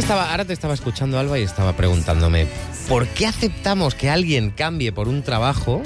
Ahora te estaba escuchando, Alba, y estaba preguntándome ¿por qué aceptamos que alguien cambie por un trabajo,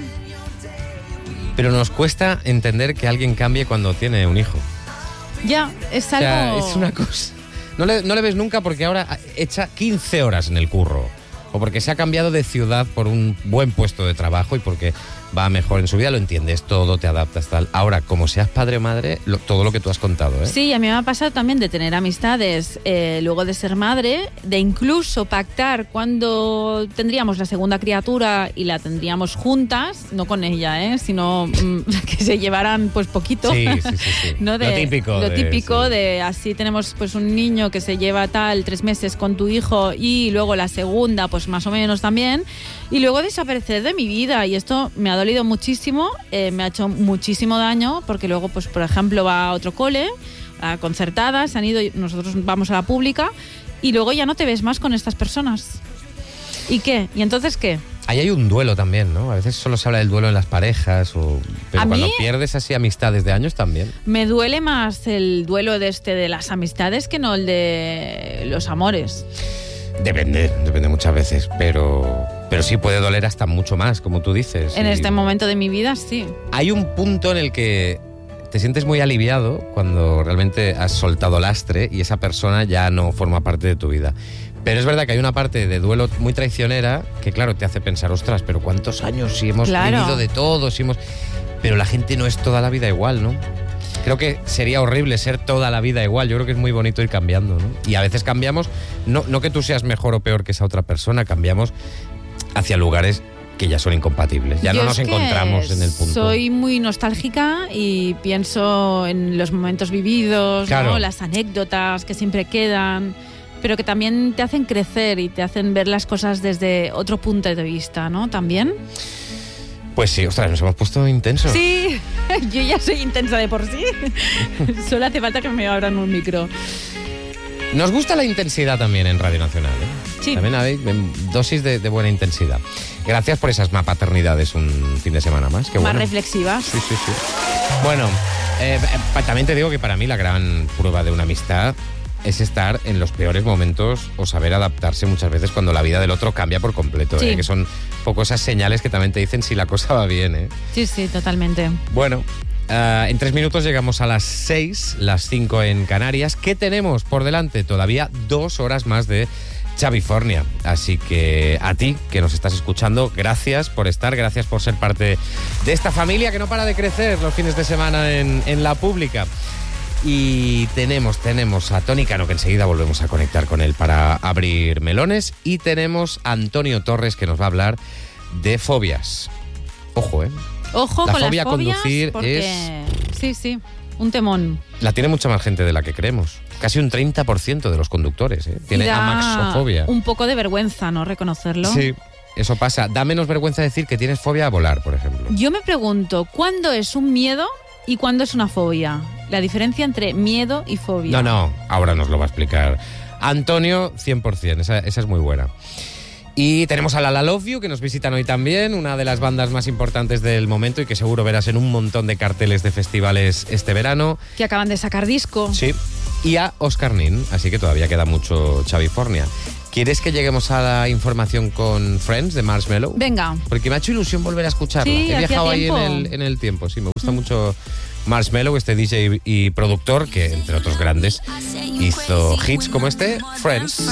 pero nos cuesta entender que alguien cambie cuando tiene un hijo? Ya, es algo... O sea, es una cosa... No le ves nunca porque ahora echa 15 horas en el curro, o porque se ha cambiado de ciudad por un buen puesto de trabajo y porque va mejor en su vida, lo entiendes todo, te adaptas, tal. Ahora, como seas padre o madre, todo lo que tú has contado, ¿eh? Sí, a mí me ha pasado también de tener amistades luego de ser madre, de incluso pactar cuando tendríamos la segunda criatura y la tendríamos juntas, no con ella, sino que se llevaran pues poquito. Sí. ¿No? Lo típico. Sí. De así tenemos pues un niño que se lleva 3 meses con tu hijo y luego la segunda pues más o menos también, y luego desaparecer de mi vida, y esto me ha dolido muchísimo, me ha hecho muchísimo daño, porque luego pues por ejemplo va a otro cole, a concertadas, han ido, nosotros vamos a la pública y luego ya no te ves más con estas personas. ¿Y qué? ¿Y entonces qué? Ahí hay un duelo también, ¿no? A veces solo se habla del duelo en las parejas, pero cuando pierdes así amistades de años también. Me duele más el duelo de las amistades que no el de los amores. Depende muchas veces, pero sí puede doler hasta mucho más, como tú dices. En este momento de mi vida, sí. Hay un punto en el que te sientes muy aliviado cuando realmente has soltado lastre y esa persona ya no forma parte de tu vida. Pero es verdad que hay una parte de duelo muy traicionera que, claro, te hace pensar, ostras, pero ¿cuántos años? Si hemos vivido de todo, pero la gente no es toda la vida igual, ¿no? Creo que sería horrible ser toda la vida igual. Yo creo que es muy bonito ir cambiando, ¿no? Y a veces cambiamos, no que tú seas mejor o peor que esa otra persona, cambiamos hacia lugares que ya son incompatibles. Ya no nos encontramos en el punto. Soy muy nostálgica y pienso en los momentos vividos, claro, ¿no? Las anécdotas que siempre quedan, pero que también te hacen crecer y te hacen ver las cosas desde otro punto de vista, ¿no? También. Pues sí, ostras, nos hemos puesto intensos. Sí, yo ya soy intensa de por sí. Solo hace falta que me abran un micro. Nos gusta la intensidad también en Radio Nacional, ¿eh? Sí. También hay dosis de buena intensidad. Gracias por esas mapaternidades un fin de semana más. Qué más bueno. Reflexivas. Sí. Bueno, también te digo que para mí la gran prueba de una amistad es estar en los peores momentos o saber adaptarse muchas veces cuando la vida del otro cambia por completo, sí. Que son un poco esas señales que también te dicen si la cosa va bien, ¿eh? Sí, totalmente. Bueno, en 3 minutos llegamos a las 6, las 5 en Canarias. ¿Qué tenemos por delante? Todavía 2 horas más de Chavifornia. Así que a ti que nos estás escuchando, gracias por estar, gracias por ser parte de esta familia que no para de crecer los fines de semana en la pública. Y tenemos a Tony Cano, que enseguida volvemos a conectar con él para abrir melones. Y tenemos a Antonio Torres, que nos va a hablar de fobias. Ojo, Ojo la con fobia las fobias, a conducir porque... Sí, un temón. La tiene mucha más gente de la que creemos. Casi un 30% de los conductores tiene amaxofobia. Un poco de vergüenza, ¿no? Reconocerlo. Sí, eso pasa. Da menos vergüenza decir que tienes fobia a volar, por ejemplo. Yo me pregunto, ¿cuándo es un miedo y cuándo es una fobia? La diferencia entre miedo y fobia. No, ahora nos lo va a explicar Antonio 100%, esa es muy buena. Y tenemos a La Love You, que nos visitan hoy también, una de las bandas más importantes del momento y que seguro verás en un montón de carteles de festivales este verano. Que acaban de sacar disco. Sí, y a Oscar Nin, así que todavía queda mucho Chavifornia. ¿Quieres que lleguemos a la información con Friends de Marshmello? Venga. Porque me ha hecho ilusión volver a escucharla. Sí, he viajado ahí tiempo. en el tiempo, sí, me gusta mucho Marshmello, este DJ y productor que, entre otros grandes, hizo hits como este, Friends.